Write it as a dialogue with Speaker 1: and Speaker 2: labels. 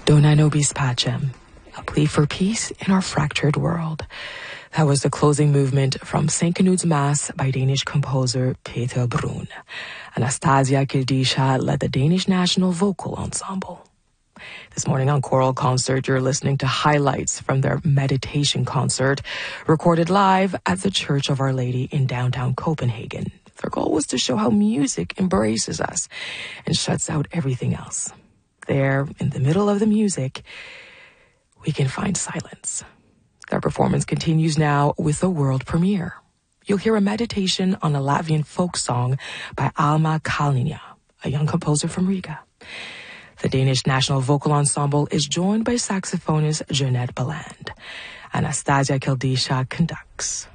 Speaker 1: Dona nobis pacem, a plea for peace in our fractured world. That was the closing movement from St. Canute's Mass by Danish composer Peter Bruun. Anastasia Kildisha led the Danish National Vocal Ensemble. This morning on Choral Concert, you're listening to highlights from their meditation concert, recorded live at the Church of Our Lady in downtown Copenhagen. Their goal was to show how music embraces us and shuts out everything else. There, in the middle of the music, we can find silence. Their performance continues now with a world premiere. You'll hear a meditation on a Latvian folk song by Alma Kalniņa, a young composer from Riga. The Danish National Vocal Ensemble is joined by saxophonist Jeanette Balland. Anastasia Kildisha conducts.